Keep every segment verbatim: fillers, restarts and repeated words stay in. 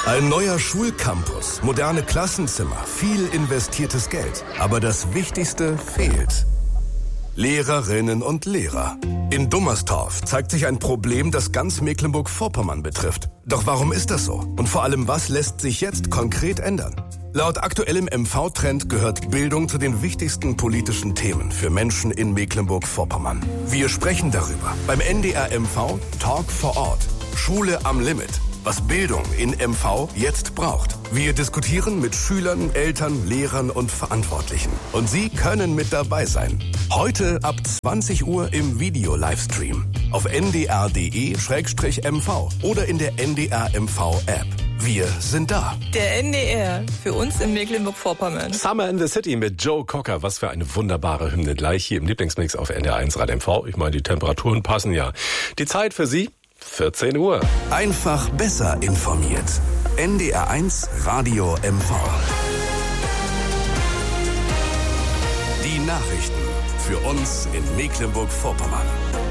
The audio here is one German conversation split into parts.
Ein neuer Schulcampus, moderne Klassenzimmer, viel investiertes Geld. Aber das Wichtigste fehlt. Lehrerinnen und Lehrer. In Dummerstorf zeigt sich ein Problem, das ganz Mecklenburg-Vorpommern betrifft. Doch warum ist das so? Und vor allem, was lässt sich jetzt konkret ändern? Laut aktuellem M V-Trend gehört Bildung zu den wichtigsten politischen Themen für Menschen in Mecklenburg-Vorpommern. Wir sprechen darüber beim N D R M V Talk vor Ort. Schule am Limit. Was Bildung in M V jetzt braucht. Wir diskutieren mit Schülern, Eltern, Lehrern und Verantwortlichen. Und Sie können mit dabei sein. Heute ab zwanzig Uhr im Video-Livestream. Auf n d r punkt d e slash m v oder in der N D R M V-App. Wir sind da. Der N D R, für uns in Mecklenburg-Vorpommern. Summer in the City mit Joe Cocker. Was für eine wunderbare Hymne. Gleich hier im Lieblingsmix auf N D R eins Rad M V. Ich meine, die Temperaturen passen ja. Die Zeit für Sie? vierzehn Uhr. Einfach besser informiert. N D R eins Radio M V. Die Nachrichten für uns in Mecklenburg-Vorpommern.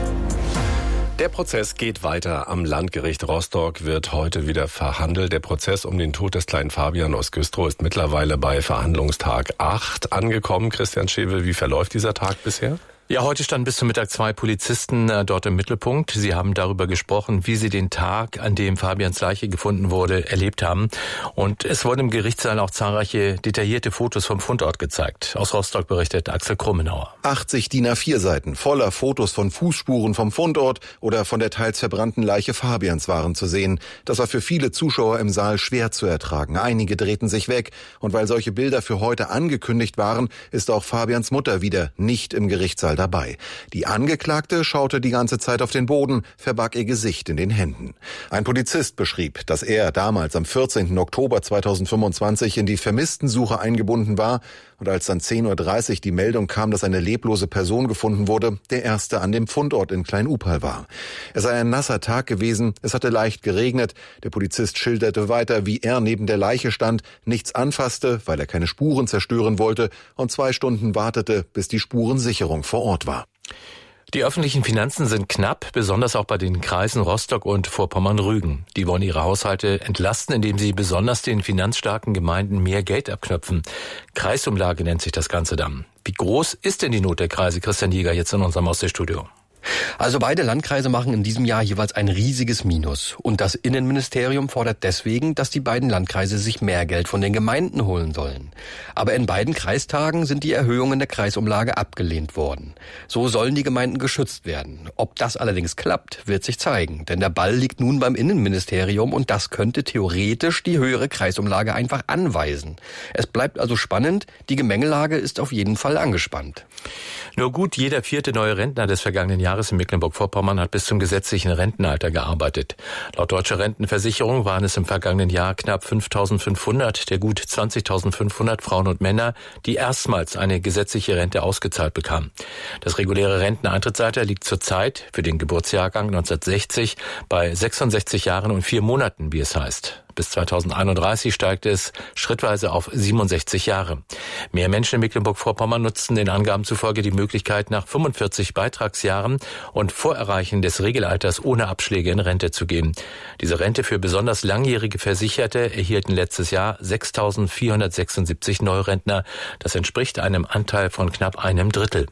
Der Prozess geht weiter. Am Landgericht Rostock wird heute wieder verhandelt. Der Prozess um den Tod des kleinen Fabian aus Güstrow ist mittlerweile bei Verhandlungstag acht angekommen. Christian Schewe, wie verläuft dieser Tag bisher? Ja, heute standen bis zum Mittag zwei Polizisten äh, dort im Mittelpunkt. Sie haben darüber gesprochen, wie sie den Tag, an dem Fabians Leiche gefunden wurde, erlebt haben. Und es wurden im Gerichtssaal auch zahlreiche detaillierte Fotos vom Fundort gezeigt. Aus Rostock berichtet Axel Krummenauer. achtzig D I N A vier Seiten voller Fotos von Fußspuren vom Fundort oder von der teils verbrannten Leiche Fabians waren zu sehen. Das war für viele Zuschauer im Saal schwer zu ertragen. Einige drehten sich weg. Und weil solche Bilder für heute angekündigt waren, ist auch Fabians Mutter wieder nicht im Gerichtssaal dabei. Die Angeklagte schaute die ganze Zeit auf den Boden, verbarg ihr Gesicht in den Händen. Ein Polizist beschrieb, dass er damals am vierzehnten Oktober zweitausendfünfundzwanzig in die Vermisstensuche eingebunden war und als dann zehn Uhr dreißig die Meldung kam, dass eine leblose Person gefunden wurde, der erste an dem Fundort in Klein-Upal war. Es sei ein nasser Tag gewesen, es hatte leicht geregnet. Der Polizist schilderte weiter, wie er neben der Leiche stand, nichts anfasste, weil er keine Spuren zerstören wollte und zwei Stunden wartete, bis die Spurensicherung vor Ort war. Die öffentlichen Finanzen sind knapp, besonders auch bei den Kreisen Rostock und Vorpommern-Rügen. Die wollen ihre Haushalte entlasten, indem sie besonders den finanzstarken Gemeinden mehr Geld abknöpfen. Kreisumlage nennt sich das Ganze dann. Wie groß ist denn die Not der Kreise? Christian Jäger jetzt in unserem Ostseestudio. Also beide Landkreise machen in diesem Jahr jeweils ein riesiges Minus. Und das Innenministerium fordert deswegen, dass die beiden Landkreise sich mehr Geld von den Gemeinden holen sollen. Aber in beiden Kreistagen sind die Erhöhungen der Kreisumlage abgelehnt worden. So sollen die Gemeinden geschützt werden. Ob das allerdings klappt, wird sich zeigen. Denn der Ball liegt nun beim Innenministerium und das könnte theoretisch die höhere Kreisumlage einfach anweisen. Es bleibt also spannend. Die Gemengelage ist auf jeden Fall angespannt. Nur gut jeder vierte neue Rentner des vergangenen Jahres in Mecklenburg-Vorpommern hat bis zum gesetzlichen Rentenalter gearbeitet. Laut Deutscher Rentenversicherung waren es im vergangenen Jahr knapp fünftausendfünfhundert der gut zwanzigtausendfünfhundert Frauen und Männer, die erstmals eine gesetzliche Rente ausgezahlt bekamen. Das reguläre Renteneintrittsalter liegt zurzeit für den Geburtsjahrgang neunzehnhundertsechzig bei sechsundsechzig Jahren und vier Monaten, wie es heißt. Bis zweitausendeinunddreißig steigt es schrittweise auf siebenundsechzig Jahre. Mehr Menschen in Mecklenburg-Vorpommern nutzten den Angaben zufolge die Möglichkeit, nach fünfundvierzig Beitragsjahren und vor Erreichen des Regelalters ohne Abschläge in Rente zu gehen. Diese Rente für besonders langjährige Versicherte erhielten letztes Jahr sechstausendvierhundertsechsundsiebzig Neurentner. Das entspricht einem Anteil von knapp einem Drittel.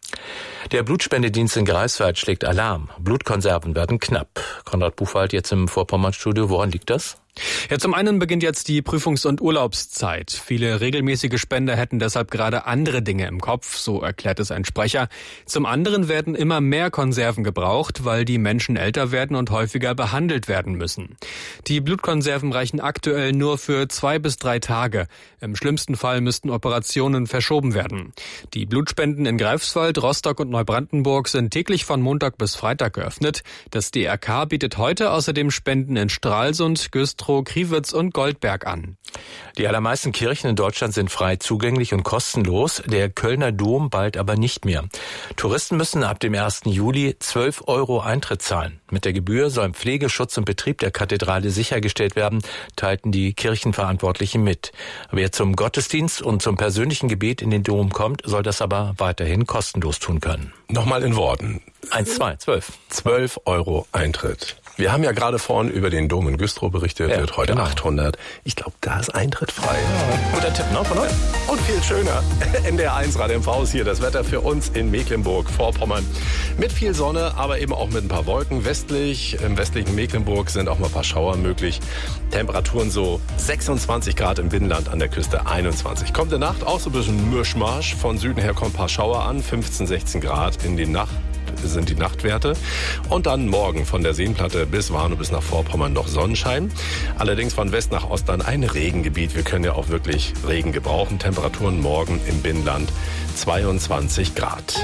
Der Blutspendedienst in Greifswald schlägt Alarm. Blutkonserven werden knapp. Konrad Buchwald jetzt im Vorpommernstudio. Woran liegt das? Ja, zum einen beginnt jetzt die Prüfungs- und Urlaubszeit. Viele regelmäßige Spender hätten deshalb gerade andere Dinge im Kopf, so erklärt es ein Sprecher. Zum anderen werden immer mehr Konserven gebraucht, weil die Menschen älter werden und häufiger behandelt werden müssen. Die Blutkonserven reichen aktuell nur für zwei bis drei Tage. Im schlimmsten Fall müssten Operationen verschoben werden. Die Blutspenden in Greifswald, Rostock und Neubrandenburg sind täglich von Montag bis Freitag geöffnet. Das D R K bietet heute außerdem Spenden in Stralsund, Güstrow, Kriwitz und Goldberg an. Die allermeisten Kirchen in Deutschland sind frei zugänglich und kostenlos, der Kölner Dom bald aber nicht mehr. Touristen müssen ab dem ersten Juli zwölf Euro Eintritt zahlen. Mit der Gebühr sollen Pflege, Schutz und Betrieb der Kathedrale sichergestellt werden, teilten die Kirchenverantwortlichen mit. Wer zum Gottesdienst und zum persönlichen Gebet in den Dom kommt, soll das aber weiterhin kostenlos tun können. Nochmal in Worten. Eins, zwei, zwölf. Zwölf Euro Eintritt. Wir haben ja gerade vorhin über den Dom in Güstrow berichtet, ja, wird heute genau. achthundert. Ich glaube, da ist Eintritt frei. Ja, guter Tipp, ne? Von euch? Und viel schöner. N D R eins Radio M V ist hier das Wetter für uns in Mecklenburg-Vorpommern. Mit viel Sonne, aber eben auch mit ein paar Wolken. Westlich, im westlichen Mecklenburg sind auch mal ein paar Schauer möglich. Temperaturen so sechsundzwanzig Grad im Binnenland, an der Küste einundzwanzig. Kommt in der Nacht auch so ein bisschen Mischmasch. Von Süden her kommen ein paar Schauer an. fünfzehn, sechzehn Grad in die Nacht sind die Nachtwerte. Und dann morgen von der Seenplatte bis Warnow bis nach Vorpommern noch Sonnenschein. Allerdings von West nach Ost dann ein Regengebiet. Wir können ja auch wirklich Regen gebrauchen. Temperaturen morgen im Binnenland zweiundzwanzig Grad.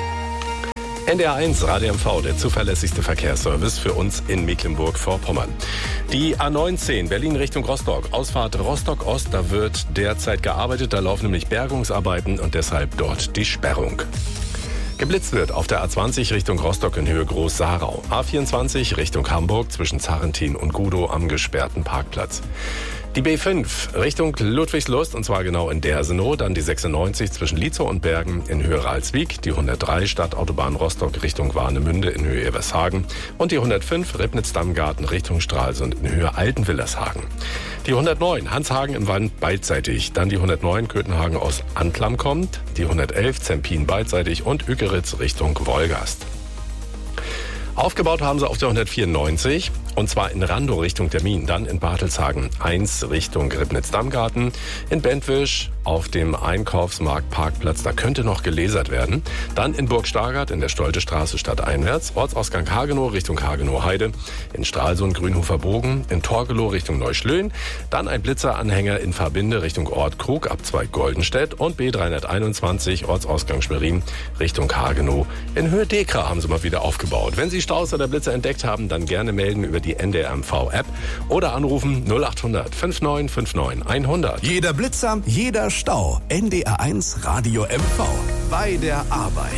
N D R eins Radio M V, der zuverlässigste Verkehrsservice für uns in Mecklenburg-Vorpommern. Die A neunzehn, Berlin Richtung Rostock, Ausfahrt Rostock-Ost, da wird derzeit gearbeitet. Da laufen nämlich Bergungsarbeiten und deshalb dort die Sperrung. Geblitzt wird auf der A zwanzig Richtung Rostock in Höhe Groß-Saarau. A vierundzwanzig Richtung Hamburg zwischen Zarrentin und Gudow am gesperrten Parkplatz. Die B fünf Richtung Ludwigslust, und zwar genau in Dersenow. Dann die sechsundneunzig zwischen Lietzow und Bergen in Höhe Ralswiek. Die hundertdrei Stadtautobahn Rostock Richtung Warnemünde in Höhe Evershagen. Und die hundertfünf Ribnitz-Dammgarten Richtung Stralsund in Höhe Altenwillershagen. Die hundertneun Hanshagen im Wand beidseitig. Dann die hundertneun Köthenhagen aus Antlam kommt. Die hundertelf Zempin beidseitig und Ückeritz Richtung Wolgast. Aufgebaut haben sie auf der hundertvierundneunzig, und zwar in Randow Richtung Termin, dann in Bartelshagen eins Richtung Ribnitz-Dammgarten, in Bentwisch auf dem Einkaufsmarktparkplatz, da könnte noch gelasert werden, dann in Burg Stargard in der Stoltestraße stadteinwärts, Ortsausgang Hagenow Richtung Hagenow-Heide, in Stralsund Grünhofer Bogen, in Torgelow Richtung Neuschlön, dann ein Blitzeranhänger in Verbinde Richtung Ort Krug, Abzweig Goldenstedt und B dreihunderteinundzwanzig Ortsausgang Schwerin Richtung Hagenow in Höhe Dekra haben sie mal wieder aufgebaut. Wenn Sie Staus oder Blitzer entdeckt haben, dann gerne melden über die N D R M V-App oder anrufen null acht hundert neunundfünfzig neunundfünfzig hundert. Jeder Blitzer, jeder Stau. N D R eins Radio M V. Bei der Arbeit.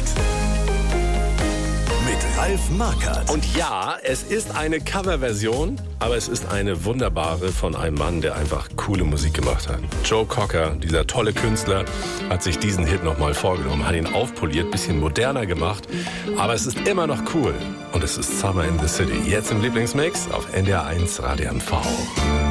Mit Ralf Markert. Und ja, es ist eine Coverversion, aber es ist eine wunderbare von einem Mann, der einfach coole Musik gemacht hat. Joe Cocker, dieser tolle Künstler, hat sich diesen Hit nochmal vorgenommen, hat ihn aufpoliert, bisschen moderner gemacht, aber es ist immer noch cool. Und es ist Summer in the City. Jetzt im Lieblingsmix auf N D R eins Radio M V.